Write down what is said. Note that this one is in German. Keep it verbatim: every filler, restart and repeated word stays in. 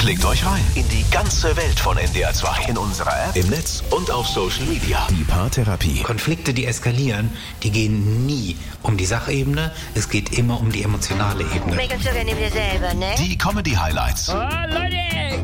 Klickt euch rein in die ganze Welt von N D R zwei. In unserer App, im Netz und auf Social Media. Die Paartherapie. Konflikte, die eskalieren, die gehen nie um die Sachebene. Es geht immer um die emotionale Ebene. Make up so gerne mit dir selber, ne? Die Comedy-Highlights. Oh, Leute,